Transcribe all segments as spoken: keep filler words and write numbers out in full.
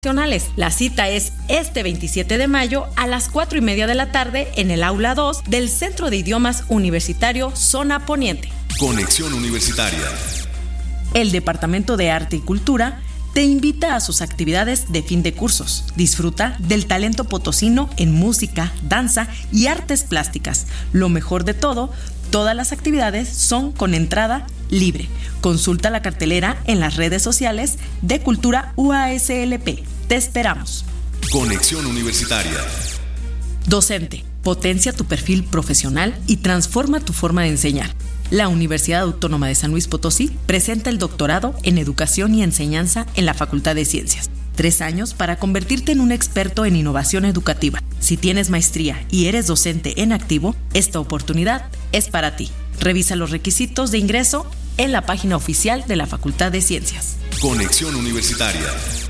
La cita es este veintisiete de mayo a las cuatro y media de la tarde en el aula dos del Centro de Idiomas Universitario Zona Poniente. Conexión Universitaria. El Departamento de Arte y Cultura te invita a sus actividades de fin de cursos. Disfruta del talento potosino en música, danza y artes plásticas. Lo mejor de todo, todas las actividades son con entrada libre. Consulta la cartelera en las redes sociales de Cultura U A S L P. Te esperamos. Conexión Universitaria. Docente, potencia tu perfil profesional y transforma tu forma de enseñar. La Universidad Autónoma de San Luis Potosí presenta el doctorado en Educación y Enseñanza en la Facultad de Ciencias. Tres años para convertirte en un experto en innovación educativa. Si tienes maestría y eres docente en activo, esta oportunidad es para ti. Revisa los requisitos de ingreso en la página oficial de la Facultad de Ciencias. Conexión Universitaria.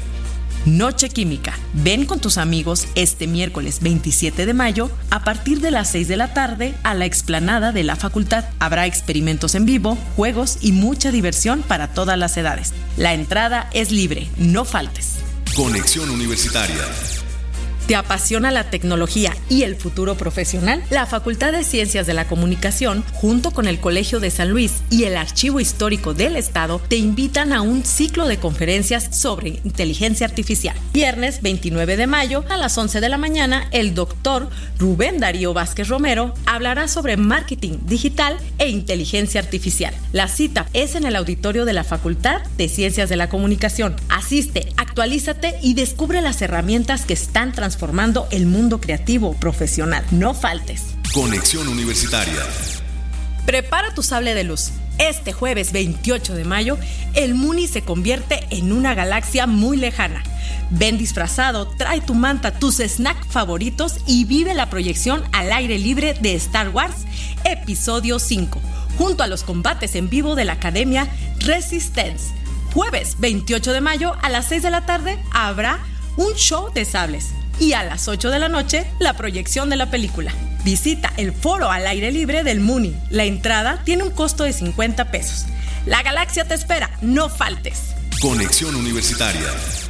Noche Química. Ven con tus amigos este miércoles veintisiete de mayo a partir de las seis de la tarde a la explanada de la facultad. Habrá experimentos en vivo, juegos y mucha diversión para todas las edades. La entrada es libre, no faltes. Conexión Universitaria. ¿Te apasiona la tecnología y el futuro profesional? La Facultad de Ciencias de la Comunicación, junto con el Colegio de San Luis y el Archivo Histórico del Estado, te invitan a un ciclo de conferencias sobre inteligencia artificial. Viernes veintinueve de mayo a las once de la mañana, el doctor Rubén Darío Vázquez Romero hablará sobre marketing digital e inteligencia artificial. La cita es en el auditorio de la Facultad de Ciencias de la Comunicación. Asiste, actualízate y descubre las herramientas que están transformando formando el mundo creativo profesional. No faltes. Conexión Universitaria. Prepara tu sable de luz. Este jueves veintiocho de mayo, el Muni se convierte en una galaxia muy lejana. Ven disfrazado, trae tu manta, tus snacks favoritos y vive la proyección al aire libre de Star Wars Episodio cinco, junto a los combates en vivo de la Academia Resistance. Jueves veintiocho de mayo a las seis de la tarde habrá un show de sables. Y a las ocho de la noche, la proyección de la película. Visita el foro al aire libre del Muni. La entrada tiene un costo de cincuenta pesos. La galaxia te espera, no faltes. Conexión Universitaria.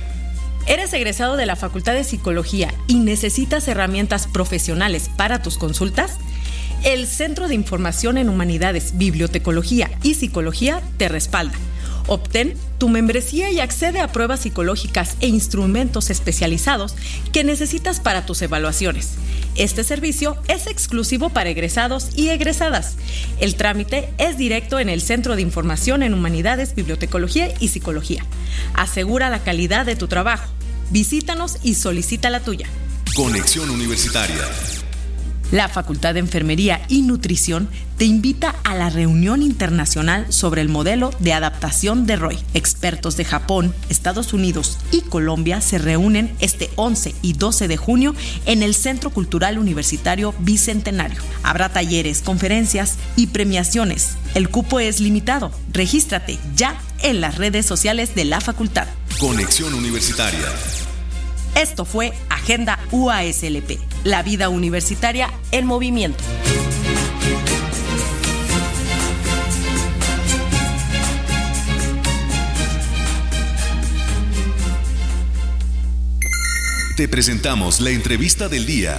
¿Eres egresado de la Facultad de Psicología y necesitas herramientas profesionales para tus consultas? El Centro de Información en Humanidades, Bibliotecología y Psicología te respalda. Obtén tu membresía y accede a pruebas psicológicas e instrumentos especializados que necesitas para tus evaluaciones. Este servicio es exclusivo para egresados y egresadas. El trámite es directo en el Centro de Información en Humanidades, Bibliotecología y Psicología. Asegura la calidad de tu trabajo. Visítanos y solicita la tuya. Conexión Universitaria. La Facultad de Enfermería y Nutrición te invita a la reunión internacional sobre el modelo de adaptación de Roy. Expertos de Japón, Estados Unidos y Colombia se reúnen este once y doce de junio en el Centro Cultural Universitario Bicentenario. Habrá talleres, conferencias y premiaciones. El cupo es limitado. Regístrate ya en las redes sociales de la facultad. Conexión Universitaria. Esto fue Agenda U A S L P, la vida universitaria en movimiento. Te presentamos la entrevista del día.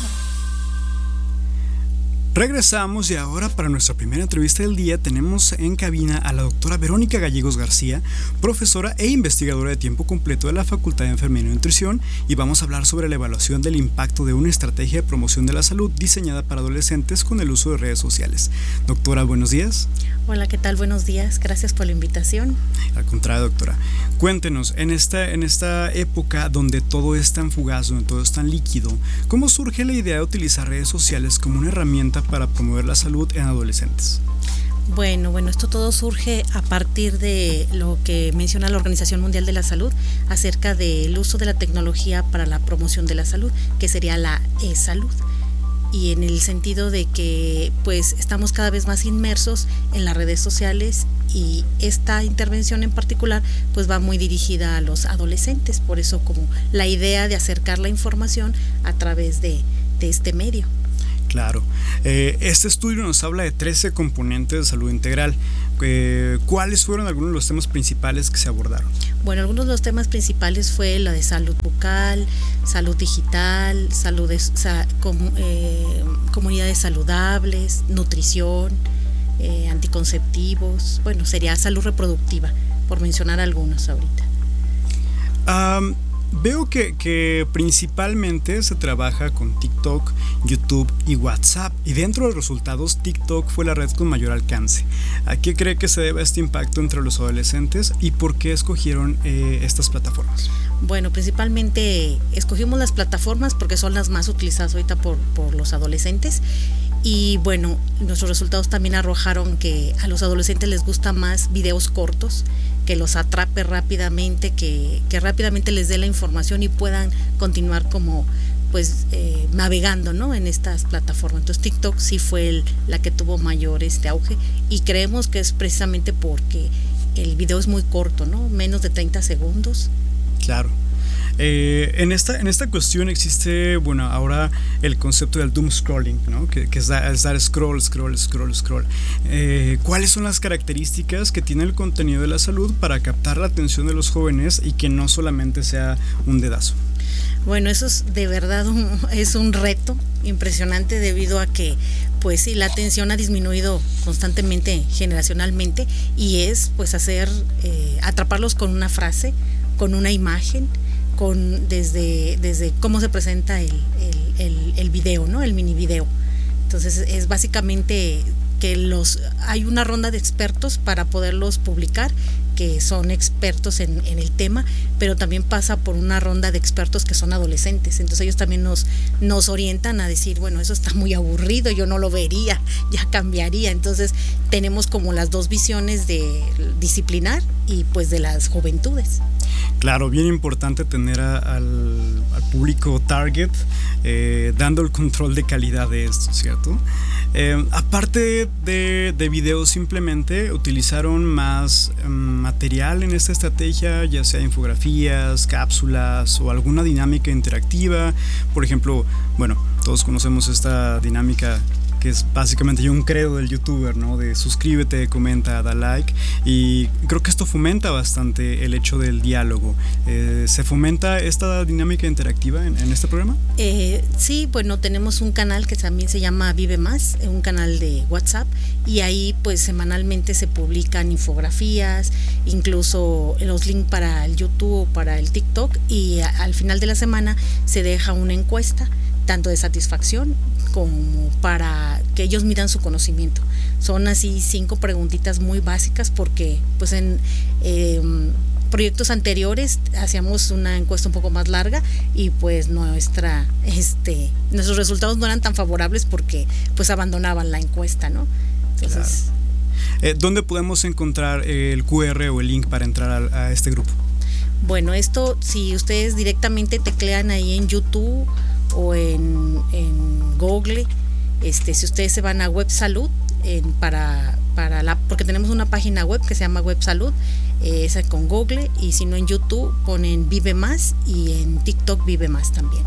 Regresamos y ahora para nuestra primera entrevista del día tenemos en cabina a la doctora Verónica Gallegos García, profesora e investigadora de tiempo completo de la Facultad de Enfermería y Nutrición, y vamos a hablar sobre la evaluación del impacto de una estrategia de promoción de la salud diseñada para adolescentes con el uso de redes sociales. Doctora, buenos días. Hola, ¿qué tal? Buenos días, gracias por la invitación. Al contrario, doctora. Cuéntenos, en esta, en esta época donde todo es tan fugaz, donde todo es tan líquido, ¿cómo surge la idea de utilizar redes sociales como una herramienta para promover la salud en adolescentes? Bueno, bueno, esto todo surge a partir de lo que menciona la Organización Mundial de la Salud acerca del uso de la tecnología para la promoción de la salud, que sería la e-salud. Y en el sentido de que pues estamos cada vez más inmersos en las redes sociales y esta intervención en particular pues va muy dirigida a los adolescentes, por eso como la idea de acercar la información a través de, de este medio. Claro. Eh, este estudio nos habla de trece componentes de salud integral. Eh, ¿Cuáles fueron algunos de los temas principales que se abordaron? Bueno, algunos de los temas principales fue la de salud bucal, salud digital, salud de, sa, com, eh, comunidades saludables, nutrición, eh, anticonceptivos, bueno, sería salud reproductiva, por mencionar algunos ahorita. Um, Veo que, que principalmente se trabaja con TikTok, YouTube y WhatsApp, y dentro de los resultados TikTok fue la red con mayor alcance. ¿A qué cree que se debe este impacto entre los adolescentes y por qué escogieron eh, estas plataformas? Bueno, principalmente escogimos las plataformas porque son las más utilizadas ahorita por, por los adolescentes. Y bueno, nuestros resultados también arrojaron que a los adolescentes les gusta más videos cortos, que los atrape rápidamente, que, que rápidamente les dé la información y puedan continuar como pues eh, navegando, ¿no?, en estas plataformas. Entonces TikTok sí fue el, la que tuvo mayor este auge, y creemos que es precisamente porque el video es muy corto, ¿no?, menos de treinta segundos. Claro. Eh, en, esta, en esta cuestión existe, bueno, ahora el concepto del doom scrolling, ¿no?, que, que es, dar, es dar scroll, scroll, scroll, scroll. Eh, ¿Cuáles son las características que tiene el contenido de la salud para captar la atención de los jóvenes y que no solamente sea un dedazo? Bueno, eso es de verdad un, es un reto impresionante, debido a que pues sí, la atención ha disminuido constantemente generacionalmente, y es pues hacer, eh, atraparlos con una frase, con una imagen, con desde, desde cómo se presenta el, el, el, el video, ¿no?, el mini video. Entonces es básicamente que los hay una ronda de expertos para poderlos publicar, que son expertos en, en el tema, pero también pasa por una ronda de expertos que son adolescentes. Entonces ellos también nos, nos orientan a decir, bueno, eso está muy aburrido, yo no lo vería, ya cambiaría. Entonces tenemos como las dos visiones de disciplinar y pues de las juventudes. Claro, bien importante tener a, al, al público target eh, dando el control de calidad de esto, ¿cierto? Eh, aparte de, de videos, simplemente utilizaron más um, material en esta estrategia, ya sea infografías, cápsulas o alguna dinámica interactiva. Por ejemplo, bueno, todos conocemos esta dinámica que es básicamente un credo del youtuber, ¿no?, de suscríbete, comenta, da like, y creo que esto fomenta bastante el hecho del diálogo. Eh, ¿Se fomenta esta dinámica interactiva en, en este programa? Eh, sí, bueno, tenemos un canal que también se llama Vive Más, un canal de WhatsApp, y ahí pues semanalmente se publican infografías, incluso los links para el YouTube o para el TikTok, y a, al final de la semana se deja una encuesta, tanto de satisfacción como para que ellos midan su conocimiento. Son así cinco preguntitas muy básicas, porque pues en eh, proyectos anteriores hacíamos una encuesta un poco más larga y pues nuestra este nuestros resultados no eran tan favorables porque pues abandonaban la encuesta, ¿no? Entonces, claro. eh, ¿Dónde podemos encontrar el Q R o el link para entrar a, a este grupo? Bueno, esto si ustedes directamente teclean ahí en YouTube o en, en Google, este, si ustedes se van a Web Salud, en, para, para la, porque tenemos una página web que se llama Web Salud, eh, esa con Google, y si no en YouTube ponen Vive Más, y en TikTok Vive Más también.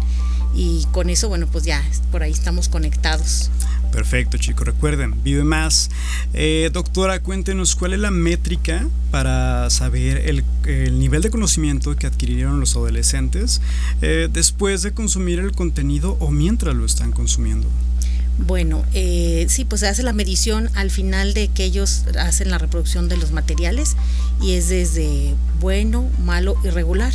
Y con eso, bueno, pues ya por ahí estamos conectados. Perfecto, chicos, recuerden, Vive Más. Eh, doctora, cuéntenos cuál es la métrica para saber el, el nivel de conocimiento que adquirieron los adolescentes eh, después de consumir el contenido o mientras lo están consumiendo. Bueno, eh, sí, pues se hace la medición al final de que ellos hacen la reproducción de los materiales, y es desde bueno, malo y regular.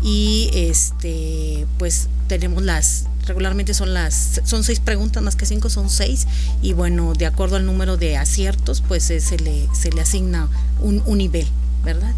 Y este, pues tenemos las, regularmente son las, son seis preguntas más que cinco, son seis, y bueno, de acuerdo al número de aciertos, pues se, se le, se le asigna un, un nivel, ¿verdad?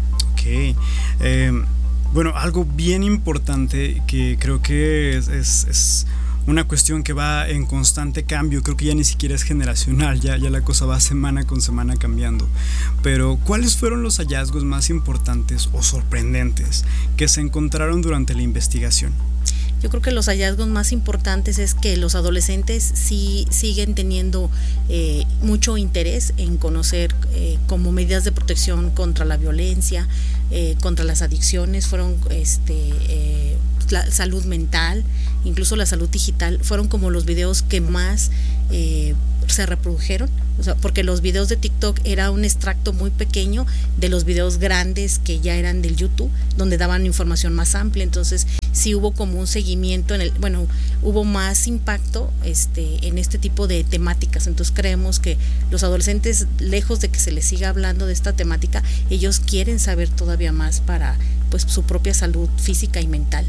Ok. Eh, bueno, algo bien importante que creo que es, es, es una cuestión que va en constante cambio, creo que ya ni siquiera es generacional, ya, ya la cosa va semana con semana cambiando. Pero ¿cuáles fueron los hallazgos más importantes o sorprendentes que se encontraron durante la investigación? Yo creo que los hallazgos más importantes es que los adolescentes sí siguen teniendo eh, mucho interés en conocer eh, como medidas de protección contra la violencia, eh, contra las adicciones. Fueron este, eh, la salud mental, incluso la salud digital, fueron como los videos que más eh, se reprodujeron, o sea, porque los videos de TikTok era un extracto muy pequeño de los videos grandes que ya eran del YouTube, donde daban información más amplia. Entonces sí hubo como un seguimiento en el, bueno, hubo más impacto este en este tipo de temáticas. Entonces creemos que los adolescentes, lejos de que se les siga hablando de esta temática, ellos quieren saber todavía más para pues su propia salud física y mental.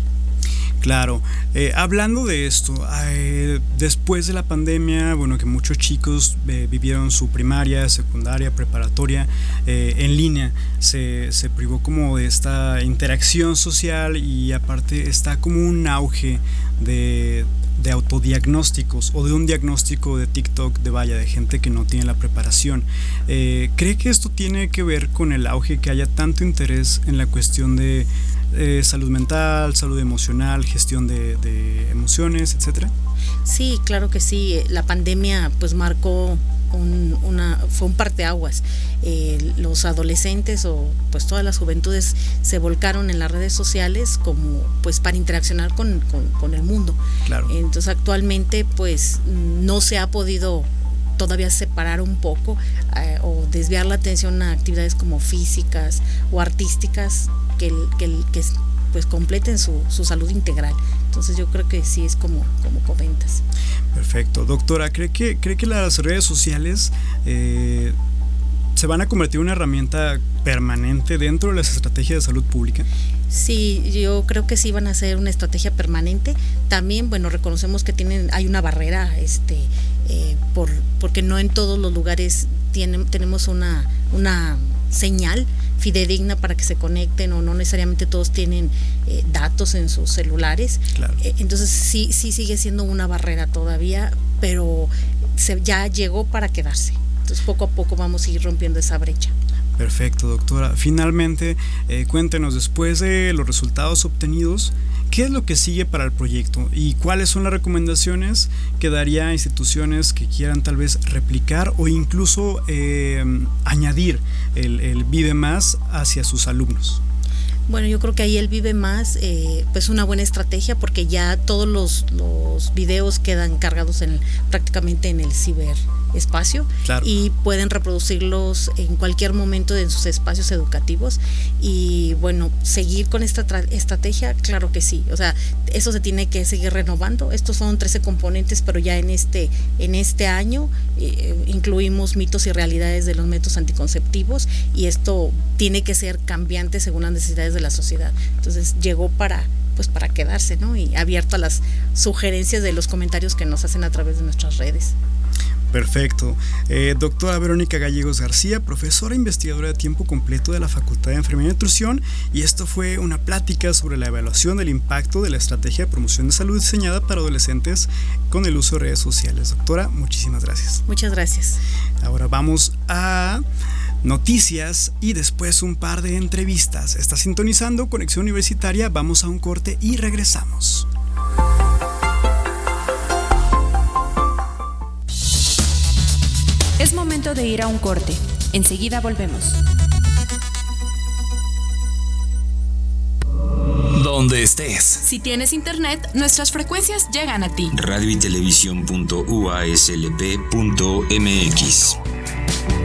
Claro, eh, hablando de esto, eh, después de la pandemia, bueno, que muchos chicos eh, vivieron su primaria, secundaria, preparatoria eh, en línea, se, se privó como de esta interacción social y aparte está como un auge de, de autodiagnósticos o de un diagnóstico de TikTok de vaya, de gente que no tiene la preparación. Eh, ¿Cree que esto tiene que ver con el auge que haya tanto interés en la cuestión de Eh, salud mental, salud emocional, gestión de, de emociones, etcétera? Sí, claro que sí. La pandemia pues marcó un, una, fue un parteaguas. Eh, los adolescentes o pues todas las juventudes se volcaron en las redes sociales como pues para interaccionar con, con, con el mundo. Claro. Entonces actualmente pues no se ha podido todavía separar un poco eh, o desviar la atención a actividades como físicas o artísticas que, que, que pues completen su, su salud integral. Entonces yo creo que sí es como, como comentas. Perfecto. Doctora, ¿cree que, cree que las redes sociales eh, se van a convertir en una herramienta permanente dentro de las estrategias de salud pública? Sí, yo creo que sí van a ser una estrategia permanente. También, bueno, reconocemos que tienen, hay una barrera, este, eh, por, porque no en todos los lugares tienen, tenemos una, una señal fidedigna para que se conecten, o no necesariamente todos tienen eh, datos en sus celulares. Claro. Eh, entonces sí, sí sigue siendo una barrera todavía, pero se, ya llegó para quedarse. Entonces poco a poco vamos a ir rompiendo esa brecha. Perfecto, doctora. Finalmente, eh, cuéntenos, después de los resultados obtenidos, ¿qué es lo que sigue para el proyecto y cuáles son las recomendaciones que daría a instituciones que quieran tal vez replicar o incluso eh, añadir el, el Vive Más hacia sus alumnos? Bueno, yo creo que ahí el Vive Más eh, pues una buena estrategia, porque ya todos los, los videos quedan cargados en, prácticamente en el ciberespacio. Claro. Y pueden reproducirlos en cualquier momento en sus espacios educativos. Y bueno, seguir con esta tra- estrategia, claro que sí. O sea, eso se tiene que seguir renovando. Estos son trece componentes, pero ya en este, en este año eh, incluimos mitos y realidades de los métodos anticonceptivos, y esto tiene que ser cambiante según las necesidades de la sociedad. Entonces llegó para pues para quedarse, ¿no? Y abierto a las sugerencias de los comentarios que nos hacen a través de nuestras redes. Perfecto. Eh, doctora Verónica Gallegos García, profesora investigadora de tiempo completo de la Facultad de Enfermería y Nutrición, y esto fue una plática sobre la evaluación del impacto de la estrategia de promoción de salud diseñada para adolescentes con el uso de redes sociales. Doctora, muchísimas gracias. Muchas gracias. Ahora vamos a noticias y después un par de entrevistas. Está sintonizando Conexión Universitaria, vamos a un corte y regresamos. Es momento de ir a un corte. Enseguida volvemos. Donde estés. Si tienes internet, nuestras frecuencias llegan a ti. radio y televisión punto u a s l p punto m x